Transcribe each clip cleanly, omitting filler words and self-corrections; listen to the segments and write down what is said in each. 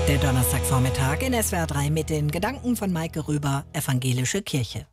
Der Donnerstagvormittag in SWR 3 mit den Gedanken von Maike Röber, Evangelische Kirche.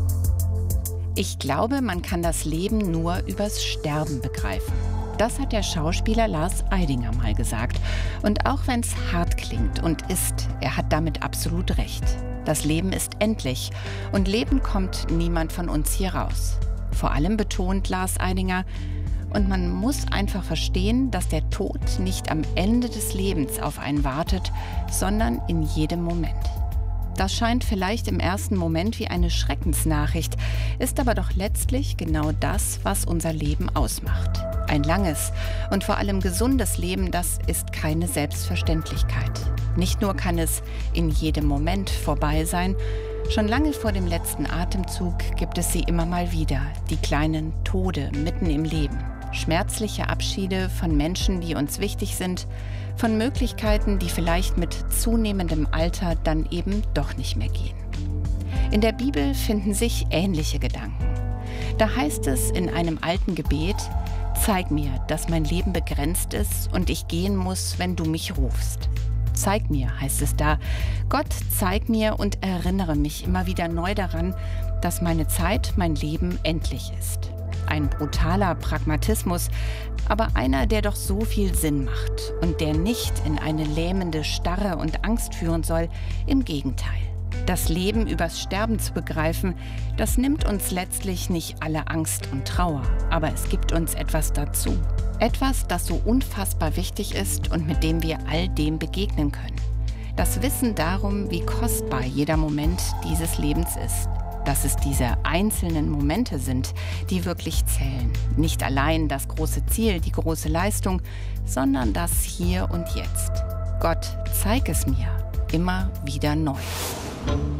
Ich glaube, man kann das Leben nur übers Sterben begreifen. Das hat der Schauspieler Lars Eidinger mal gesagt. Und auch wenn es hart klingt und ist, er hat damit absolut recht. Das Leben ist endlich und Leben kommt niemand von uns hier raus. Vor allem betont Lars Eidinger, und man muss einfach verstehen, dass der Tod nicht am Ende des Lebens auf einen wartet, sondern in jedem Moment. Das scheint vielleicht im ersten Moment wie eine Schreckensnachricht, ist aber doch letztlich genau das, was unser Leben ausmacht. Ein langes und vor allem gesundes Leben, das ist keine Selbstverständlichkeit. Nicht nur kann es in jedem Moment vorbei sein, schon lange vor dem letzten Atemzug gibt es sie immer mal wieder, die kleinen Tode mitten im Leben. Schmerzliche Abschiede von Menschen, die uns wichtig sind, von Möglichkeiten, die vielleicht mit zunehmendem Alter dann eben doch nicht mehr gehen. In der Bibel finden sich ähnliche Gedanken. Da heißt es in einem alten Gebet: Zeig mir, dass mein Leben begrenzt ist und ich gehen muss, wenn du mich rufst. Zeig mir, heißt es da. Gott, zeig mir und erinnere mich immer wieder neu daran, dass meine Zeit, mein Leben endlich ist. Ein brutaler Pragmatismus, aber einer, der doch so viel Sinn macht und der nicht in eine lähmende Starre und Angst führen soll. Im Gegenteil. Das Leben übers Sterben zu begreifen, das nimmt uns letztlich nicht alle Angst und Trauer, aber es gibt uns etwas dazu. Etwas, das so unfassbar wichtig ist und mit dem wir all dem begegnen können. Das Wissen darum, wie kostbar jeder Moment dieses Lebens ist. Dass es diese einzelnen Momente sind, die wirklich zählen. Nicht allein das große Ziel, die große Leistung, sondern das Hier und Jetzt. Gott, zeig es mir immer wieder neu.